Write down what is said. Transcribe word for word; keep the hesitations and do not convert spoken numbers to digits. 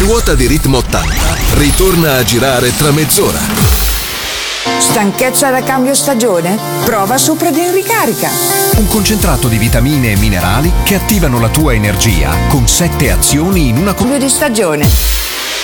ruota di Ritmo ottanta ritorna a girare tra mezz'ora. Stanchezza da cambio stagione? Prova Supradin Ricarica. Un concentrato di vitamine e minerali che attivano la tua energia con sette azioni in una Cambio di stagione.